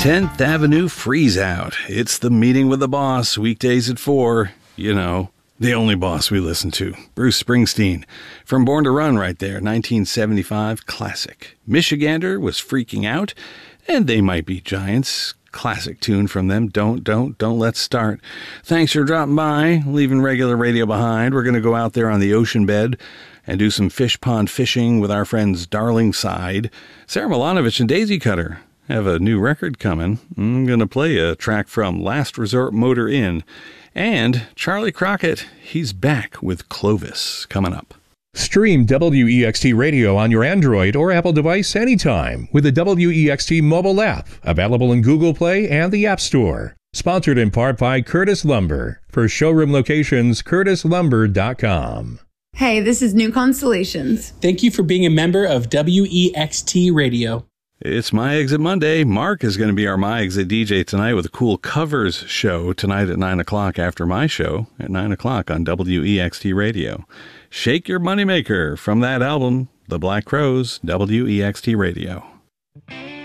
10th Avenue Freeze Out. It's the meeting with the boss, weekdays at 4. You know, the only boss we listen to. Bruce Springsteen. From Born to Run right there, 1975 classic. Michigander was freaking out, and They Might Be Giants. Classic tune from them. Don't let's start. Thanks for dropping by, leaving regular radio behind. We're going to go out there on the ocean bed and do some fish pond fishing with our friends Darling Side. Sarah Milanovic and Daisy Cutter have a new record coming. I'm going to play a track from Last Resort Motor Inn. And Charlie Crockett, he's back with Clovis coming up. Stream WEXT Radio on your Android or Apple device anytime with the WEXT mobile app, available in Google Play and the App Store. Sponsored in part by Curtis Lumber. For showroom locations, curtislumber.com. Hey, this is New Constellations. Thank you for being a member of WEXT Radio. It's My Exit Monday. Mark is going to be our My Exit DJ tonight with a cool covers show tonight at 9 o'clock after my show at 9 o'clock on WEXT Radio. Shake Your Moneymaker from that album, The Black Crowes, WEXT Radio.